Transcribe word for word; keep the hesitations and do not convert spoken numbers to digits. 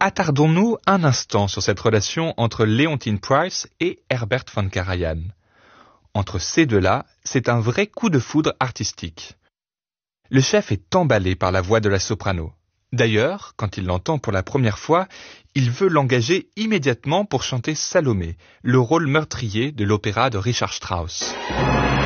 Attardons-nous un instant sur cette relation entre Leontyne Price et Herbert von Karajan. Entre ces deux-là, c'est un vrai coup de foudre artistique. Le chef est emballé par la voix de la soprano. D'ailleurs, quand il l'entend pour la première fois, il veut l'engager immédiatement pour chanter Salomé, le rôle meurtrier de l'opéra de Richard Strauss.